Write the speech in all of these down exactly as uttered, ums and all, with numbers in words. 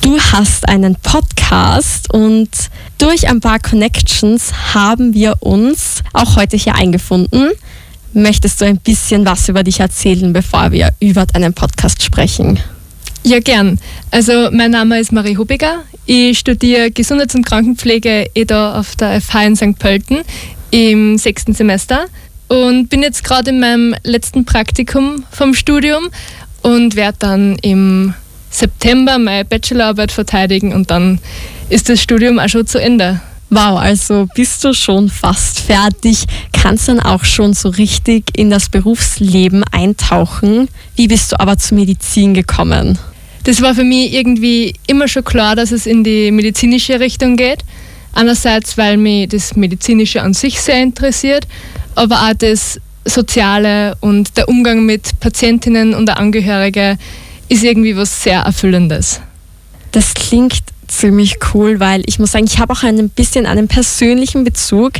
du hast einen Podcast und durch ein paar Connections haben wir uns auch heute hier eingefunden. Möchtest du ein bisschen was über dich erzählen, bevor wir über deinen Podcast sprechen? Ja, gern. Also mein Name ist Marie Hubiger. Ich studiere Gesundheits- und Krankenpflege eh da auf der F H in Sankt Pölten im sechsten Semester und bin jetzt gerade in meinem letzten Praktikum vom Studium und werde dann im September meine Bachelorarbeit verteidigen und dann ist das Studium auch schon zu Ende. Wow, also bist du schon fast fertig, kannst dann auch schon so richtig in das Berufsleben eintauchen. Wie bist du aber zur Medizin gekommen? Das war für mich irgendwie immer schon klar, dass es in die medizinische Richtung geht. Einerseits, weil mich das Medizinische an sich sehr interessiert, aber auch das Soziale und der Umgang mit Patientinnen und der Angehörigen ist irgendwie was sehr Erfüllendes. Das klingt ziemlich cool, weil ich muss sagen, ich habe auch ein bisschen einen persönlichen Bezug,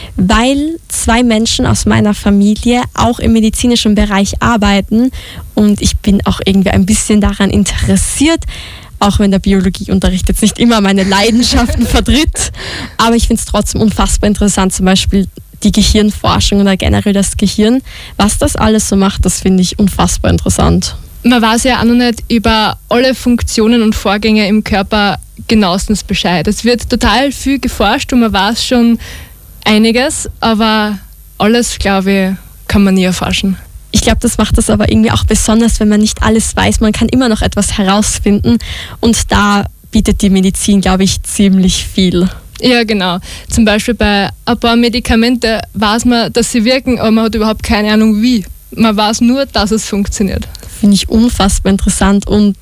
weil zwei Menschen aus meiner Familie auch im medizinischen Bereich arbeiten und ich bin auch irgendwie ein bisschen daran interessiert, auch wenn der Biologieunterricht jetzt nicht immer meine Leidenschaften vertritt, aber ich finde es trotzdem unfassbar interessant, zum Beispiel die Gehirnforschung oder generell das Gehirn. Was das alles so macht, das finde ich unfassbar interessant. Man weiß ja auch noch nicht über alle Funktionen und Vorgänge im Körper genauestens Bescheid. Es wird total viel geforscht und man weiß schon einiges, aber alles, glaube ich, kann man nie erforschen. Ich glaube, das macht das aber irgendwie auch besonders, wenn man nicht alles weiß. Man kann immer noch etwas herausfinden und da bietet die Medizin, glaube ich, ziemlich viel. Ja, genau. Zum Beispiel bei ein paar Medikamente weiß man, dass sie wirken, aber man hat überhaupt keine Ahnung wie. Man weiß nur, dass es funktioniert. Finde ich unfassbar interessant. Und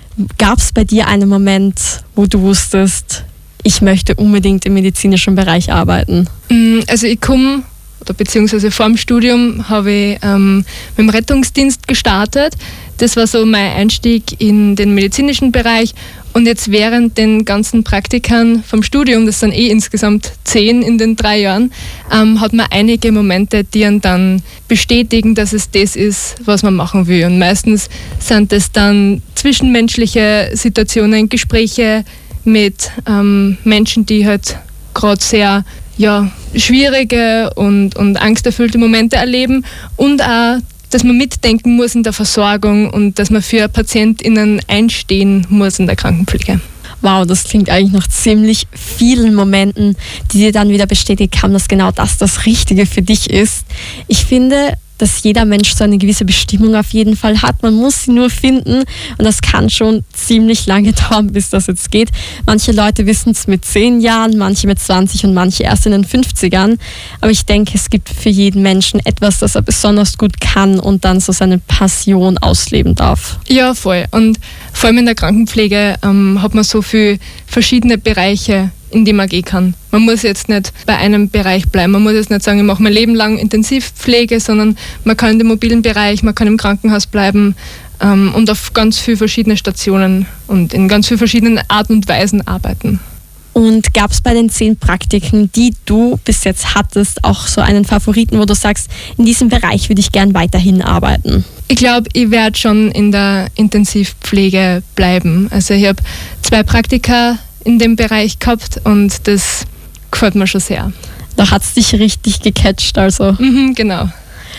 gab es bei dir einen Moment, wo du wusstest, ich möchte unbedingt im medizinischen Bereich arbeiten? Also ich komme, oder beziehungsweise vor dem Studium habe ich ähm, mit dem Rettungsdienst gestartet. Das war so mein Einstieg in den medizinischen Bereich. Und jetzt während den ganzen Praktikern vom Studium, das sind eh insgesamt zehn in den drei Jahren, ähm, hat man einige Momente, die einen dann bestätigen, dass es das ist, was man machen will. Und meistens sind es dann zwischenmenschliche Situationen, Gespräche mit ähm, Menschen, die halt gerade sehr ja, schwierige und, und angsterfüllte Momente erleben und auch dass man mitdenken muss in der Versorgung und dass man für PatientInnen einstehen muss in der Krankenpflege. Wow, das klingt eigentlich nach ziemlich vielen Momenten, die dir dann wieder bestätigt haben, dass genau das das Richtige für dich ist. Ich finde, dass jeder Mensch so eine gewisse Bestimmung auf jeden Fall hat. Man muss sie nur finden und das kann schon ziemlich lange dauern, bis das jetzt geht. Manche Leute wissen es mit zehn Jahren, manche mit zwanzig und manche erst in den fünfzigern. Aber ich denke, es gibt für jeden Menschen etwas, das er besonders gut kann und dann so seine Passion ausleben darf. Ja, voll. Und vor allem in der Krankenpflege ähm, hat man so viele verschiedene Bereiche, in die man gehen kann. Man muss jetzt nicht bei einem Bereich bleiben. Man muss jetzt nicht sagen, ich mache mein Leben lang Intensivpflege, sondern man kann in dem mobilen Bereich, man kann im Krankenhaus bleiben ähm, und auf ganz viele verschiedene Stationen und in ganz vielen verschiedenen Arten und Weisen arbeiten. Und gab es bei den zehn Praktiken, die du bis jetzt hattest, auch so einen Favoriten, wo du sagst, in diesem Bereich würde ich gern weiterhin arbeiten? Ich glaube, ich werde schon in der Intensivpflege bleiben. Also ich habe zwei Praktika in dem Bereich gehabt und das gefällt mir schon sehr. Da hat es dich richtig gecatcht, also. Mhm, genau.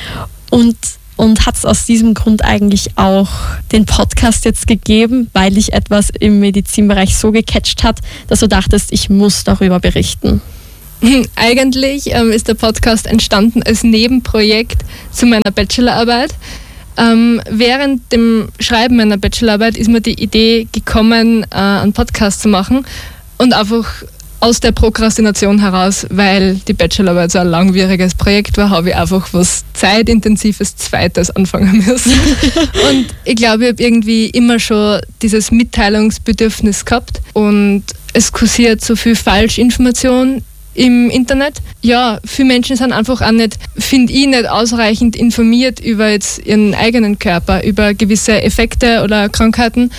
Und, und hat es aus diesem Grund eigentlich auch den Podcast jetzt gegeben, weil dich etwas im Medizinbereich so gecatcht hat, dass du dachtest, ich muss darüber berichten? Eigentlich ähm, ist der Podcast entstanden als Nebenprojekt zu meiner Bachelorarbeit. Ähm, während dem Schreiben meiner Bachelorarbeit ist mir die Idee gekommen, äh, einen Podcast zu machen und einfach aus der Prokrastination heraus, weil die Bachelorarbeit so ein langwieriges Projekt war, habe ich einfach was zeitintensives Zweites anfangen müssen. Und ich glaube, ich habe irgendwie immer schon dieses Mitteilungsbedürfnis gehabt und es kursiert so viel Falschinformation im Internet. Ja, viele Menschen sind einfach auch nicht, finde ich, nicht ausreichend informiert über jetzt ihren eigenen Körper, über gewisse Effekte oder Krankheiten.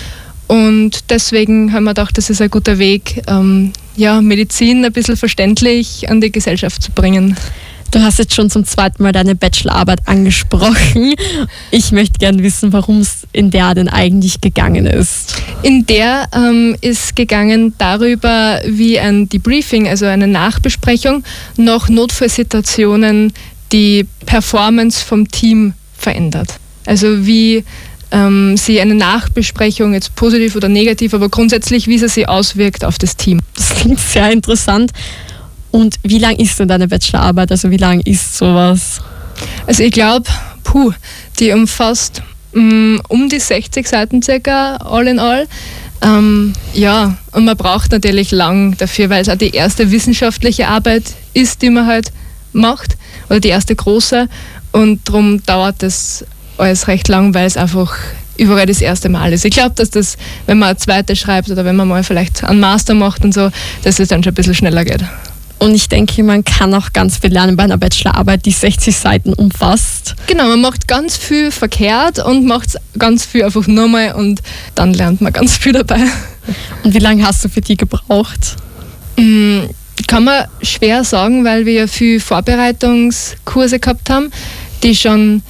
Und deswegen haben wir gedacht, das ist ein guter Weg, ähm, ja, Medizin ein bisschen verständlich an die Gesellschaft zu bringen. Du hast jetzt schon zum zweiten Mal deine Bachelorarbeit angesprochen. Ich möchte gerne wissen, worum es in der denn eigentlich gegangen ist. In der ähm, ist gegangen darüber, wie ein Debriefing, also eine Nachbesprechung, nach Notfallsituationen die Performance vom Team verändert. Also wie ähm, sie eine Nachbesprechung, jetzt positiv oder negativ, aber grundsätzlich, wie sie sich auswirkt auf das Team. Das klingt sehr interessant. Und wie lang ist denn deine Bachelorarbeit? Also wie lang ist sowas? Also ich glaube, puh, die umfasst mh, um die sechzig Seiten circa, all in all. Ähm, ja, und man braucht natürlich lang dafür, weil es auch die erste wissenschaftliche Arbeit ist, die man halt macht, oder die erste große. Und darum dauert das alles recht lang, weil es einfach überall das erste Mal ist. Ich glaube, dass das, wenn man eine zweite schreibt oder wenn man mal vielleicht einen Master macht und so, dass es dann schon ein bisschen schneller geht. Und ich denke, man kann auch ganz viel lernen bei einer Bachelorarbeit, die sechzig Seiten umfasst. Genau, man macht ganz viel verkehrt und macht ganz viel einfach nochmal und dann lernt man ganz viel dabei. Und wie lange hast du für die gebraucht? Mhm. Kann man schwer sagen, weil wir ja viele Vorbereitungskurse gehabt haben, die schon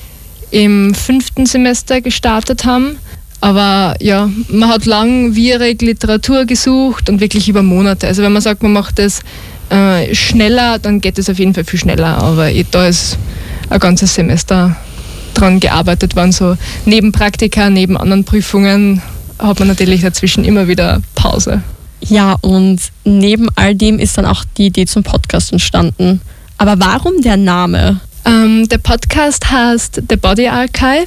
im fünften Semester gestartet haben. Aber ja, man hat langwierig Literatur gesucht und wirklich über Monate. Also wenn man sagt, man macht das äh, schneller, dann geht es auf jeden Fall viel schneller. Aber ich, da ist ein ganzes Semester dran gearbeitet worden. So neben Praktika, neben anderen Prüfungen hat man natürlich dazwischen immer wieder Pause. Ja, und neben all dem ist dann auch die Idee zum Podcast entstanden. Aber warum der Name? Ähm, der Podcast heißt The Body Archive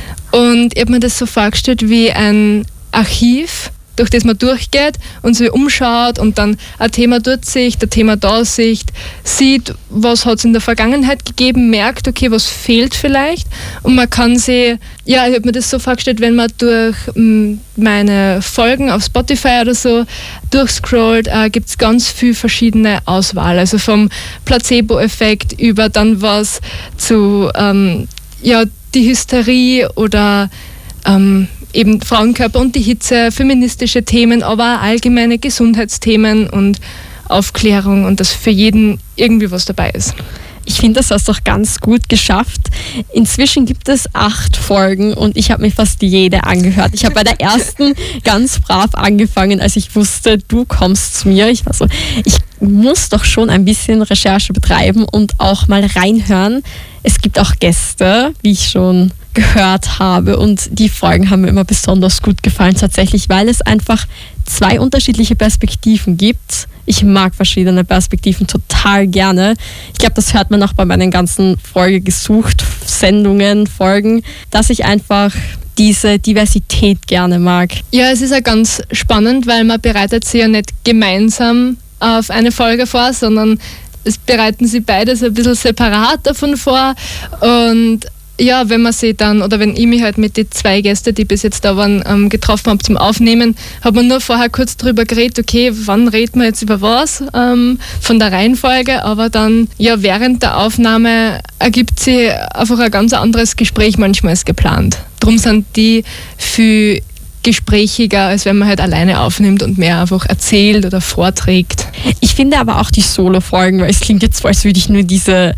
und ich habe mir das so vorgestellt wie ein Archiv, durch das man durchgeht und sich umschaut und dann ein Thema durchsicht, ein Thema Durchsicht, sieht, was hat es in der Vergangenheit gegeben, merkt, okay, was fehlt vielleicht und man kann sich, ja, ich habe mir das so vorgestellt, wenn man durch m, meine Folgen auf Spotify oder so durchscrollt, äh, gibt es ganz viel verschiedene Auswahl, also vom Placebo-Effekt über dann was zu, ähm, ja, die Hysterie oder ähm, eben Frauenkörper und die Hitze, feministische Themen, aber auch allgemeine Gesundheitsthemen und Aufklärung und dass für jeden irgendwie was dabei ist. Ich finde, das hast du doch ganz gut geschafft. Inzwischen gibt es acht Folgen und ich habe mir fast jede angehört. Ich habe bei der ersten ganz brav angefangen, als ich wusste, du kommst zu mir. Ich war so, ich muss doch schon ein bisschen Recherche betreiben und auch mal reinhören. Es gibt auch Gäste, wie ich schon gehört habe, und die Folgen haben mir immer besonders gut gefallen, tatsächlich, weil es einfach zwei unterschiedliche Perspektiven gibt. Ich mag verschiedene Perspektiven total gerne. Ich glaube, das hört man auch bei meinen ganzen Folge gesucht, Sendungen, Folgen, dass ich einfach diese Diversität gerne mag. Ja, es ist ja ganz spannend, weil man bereitet sich ja nicht gemeinsam auf eine Folge vor, sondern es bereiten sie beides ein bisschen separat davon vor. Und ja, wenn man sie dann, oder wenn ich mich halt mit den zwei Gästen, die bis jetzt da waren, ähm, getroffen habe zum Aufnehmen, hat man nur vorher kurz drüber geredet, okay, wann redet man jetzt über was, ähm, von der Reihenfolge, aber dann, ja, während der Aufnahme ergibt sich einfach ein ganz anderes Gespräch manchmal als geplant. Darum sind die viel gesprächiger, als wenn man halt alleine aufnimmt und mehr einfach erzählt oder vorträgt. Ich finde aber auch die Solo-Folgen, weil es klingt jetzt so, als würde ich nur diese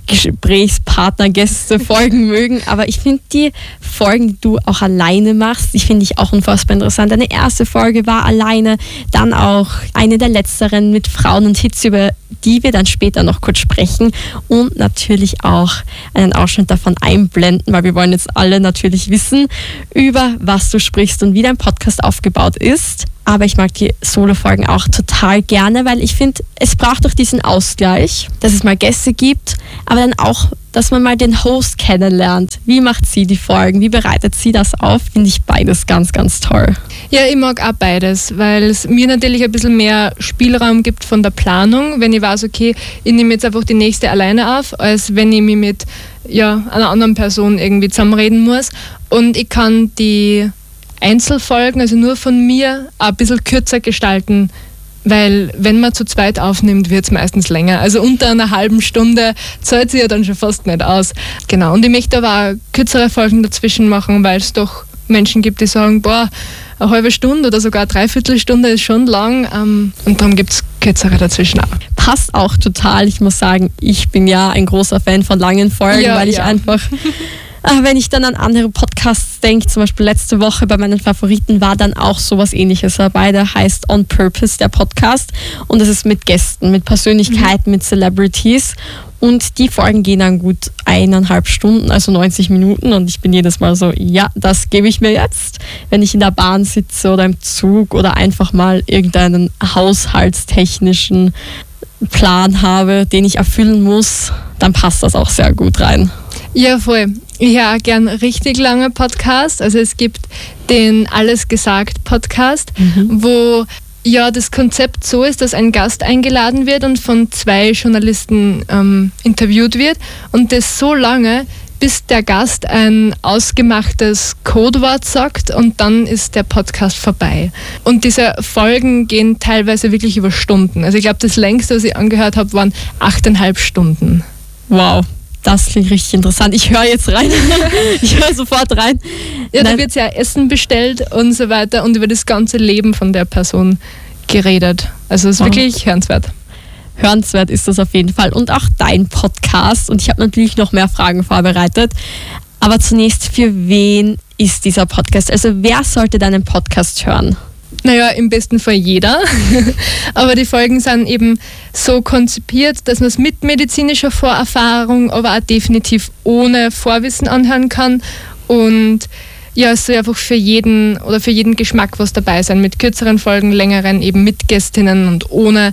Gesprächspartner-Gäste-Folgen mögen, aber ich finde die Folgen, die du auch alleine machst, die finde ich auch unfassbar interessant. Deine erste Folge war alleine, dann auch eine der letzteren mit Frauen und Hitze, über die wir dann später noch kurz sprechen und natürlich auch einen Ausschnitt davon einblenden, weil wir wollen jetzt alle natürlich wissen, über was du sprichst und wie dein Podcast aufgebaut ist. Aber ich mag die Solo-Folgen auch total gerne, weil ich finde, es braucht doch diesen Ausgleich, dass es mal Gäste gibt, aber dann auch, dass man mal den Host kennenlernt. Wie macht sie die Folgen? Wie bereitet sie das auf? Finde ich beides ganz, ganz toll. Ja, ich mag auch beides, weil es mir natürlich ein bisschen mehr Spielraum gibt von der Planung, wenn ich weiß, okay, ich nehme jetzt einfach die nächste alleine auf, als wenn ich mich mit ja, einer anderen Person irgendwie zusammenreden muss. Und ich kann die Einzelfolgen, also nur von mir, ein bisschen kürzer gestalten, weil wenn man zu zweit aufnimmt, wird es meistens länger. Also unter einer halben Stunde zahlt sich ja dann schon fast nicht aus. Genau, und ich möchte aber auch kürzere Folgen dazwischen machen, weil es doch Menschen gibt, die sagen, boah, eine halbe Stunde oder sogar eine Dreiviertelstunde ist schon lang. Und darum gibt es kürzere dazwischen auch. Passt auch total. Ich muss sagen, ich bin ja ein großer Fan von langen Folgen, Ja, weil ich ja. einfach, äh, wenn ich dann an andere Podcasts denke, zum Beispiel letzte Woche bei meinen Favoriten war dann auch sowas Ähnliches dabei. Der heißt On Purpose, der Podcast. Und es ist mit Gästen, mit Persönlichkeiten, mit Celebrities. Und die Folgen gehen dann gut eineinhalb Stunden, also neunzig Minuten. Und ich bin jedes Mal so, ja, das gebe ich mir jetzt. Wenn ich in der Bahn sitze oder im Zug oder einfach mal irgendeinen haushaltstechnischen Plan habe, den ich erfüllen muss, dann passt das auch sehr gut rein. Ja, voll. Ich höre auch gern richtig lange Podcasts. Also es gibt den Alles gesagt Podcast, Mhm. wo ja das Konzept so ist, dass ein Gast eingeladen wird und von zwei Journalisten ähm, interviewt wird und das so lange, bis der Gast ein ausgemachtes Codewort sagt und dann ist der Podcast vorbei. Und diese Folgen gehen teilweise wirklich über Stunden. Also ich glaube, das längste, was ich angehört habe, waren achteinhalb Stunden. Wow, das klingt richtig interessant. Ich höre jetzt rein. Ich höre sofort rein. Ja, da Nein. wird ja Essen bestellt und so weiter und über das ganze Leben von der Person geredet. Also es ist Wow. wirklich hörenswert. Hörenswert ist das auf jeden Fall. Und auch dein Podcast. Und ich habe natürlich noch mehr Fragen vorbereitet. Aber zunächst, für wen ist dieser Podcast? Also wer sollte deinen Podcast hören? Naja, im besten Fall jeder. Aber die Folgen sind eben so konzipiert, dass man es mit medizinischer Vorerfahrung, aber auch definitiv ohne Vorwissen anhören kann. Und ja, es soll einfach für jeden oder für jeden Geschmack was dabei sein. Mit kürzeren Folgen, längeren, eben mit Gästinnen und ohne.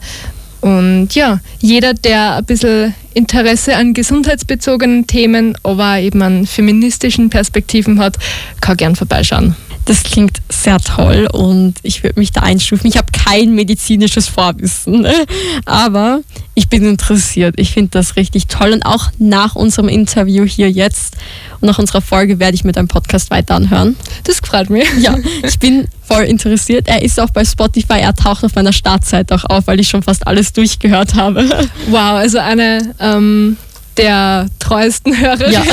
Und ja, jeder, der ein bisschen Interesse an gesundheitsbezogenen Themen, aber eben an feministischen Perspektiven hat, kann gern vorbeischauen. Das klingt sehr toll und ich würde mich da einstufen. Ich habe kein medizinisches Vorwissen, ne? Aber ich bin interessiert. Ich finde das richtig toll und auch nach unserem Interview hier jetzt und nach unserer Folge werde ich mir deinen Podcast weiter anhören. Das freut mich. Ja, ich bin voll interessiert. Er ist auch bei Spotify, er taucht auf meiner Startseite auch auf, weil ich schon fast alles durchgehört habe. Wow, also eine ähm, der treuesten Hörer. Ja.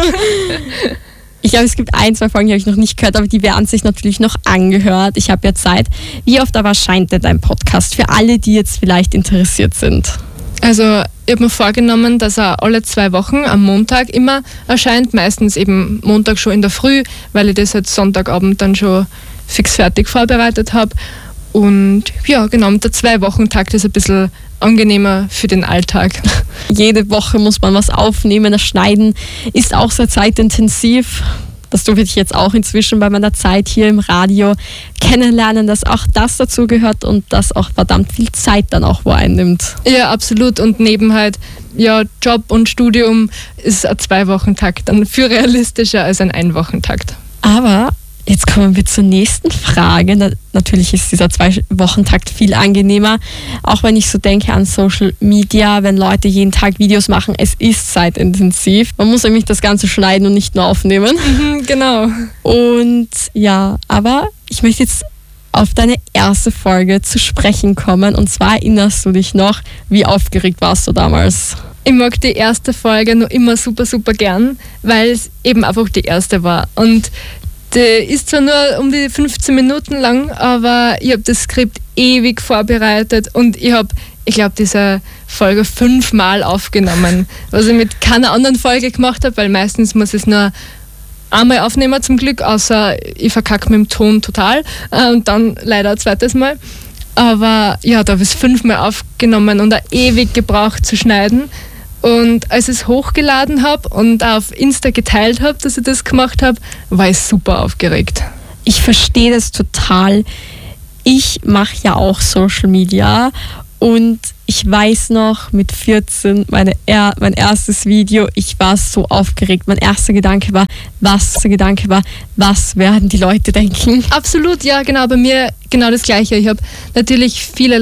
Ich glaube, es gibt ein, zwei Folgen, die habe ich noch nicht gehört, aber die werden sich natürlich noch angehört. Ich habe ja Zeit. Wie oft aber erscheint denn dein Podcast für alle, die jetzt vielleicht interessiert sind? Also ich habe mir vorgenommen, dass er alle zwei Wochen am Montag immer erscheint. Meistens eben Montag schon in der Früh, weil ich das jetzt Sonntagabend dann schon fix fertig vorbereitet habe. Und ja, genau, mit der Zwei-Wochen-Takt ist ein bisschen angenehmer für den Alltag. Jede Woche muss man was aufnehmen, das Schneiden ist auch sehr zeitintensiv. Das durfte ich jetzt auch inzwischen bei meiner Zeit hier im Radio kennenlernen, dass auch das dazu gehört und das auch verdammt viel Zeit dann auch wo einnimmt. Ja, absolut. Und neben halt ja, Job und Studium ist ein Zwei-Wochen-Takt dann viel realistischer als ein Ein-Wochen-Takt. Aber jetzt kommen wir zur nächsten Frage. Na, natürlich ist dieser Zwei-Wochen-Takt viel angenehmer. Auch wenn ich so denke an Social Media, wenn Leute jeden Tag Videos machen, es ist zeitintensiv. Man muss nämlich das Ganze schneiden und nicht nur aufnehmen. Mhm, genau. Und ja, aber ich möchte jetzt auf deine erste Folge zu sprechen kommen. Und zwar erinnerst du dich noch, wie aufgeregt warst du damals? Ich mag die erste Folge noch immer super, super gern, weil es eben einfach die erste war. Und die ist zwar nur um die fünfzehn Minuten lang, aber ich habe das Skript ewig vorbereitet und ich habe, ich glaube, diese Folge fünfmal aufgenommen, was ich mit keiner anderen Folge gemacht habe, weil meistens muss ich es nur einmal aufnehmen zum Glück, außer ich verkacke mit dem Ton total äh, und dann leider ein zweites Mal. Aber ja, da habe ich es fünfmal aufgenommen und auch ewig gebraucht zu schneiden. Und als ich es hochgeladen habe und auf Insta geteilt habe, dass ich das gemacht habe, war ich super aufgeregt. Ich verstehe das total. Ich mache ja auch Social Media und ich weiß noch, mit vierzehn, meine er, mein erstes Video, ich war so aufgeregt. Mein erster Gedanke war, was der Gedanke war, was werden die Leute denken? Absolut, ja, genau, bei mir genau das Gleiche. Ich habe natürlich viele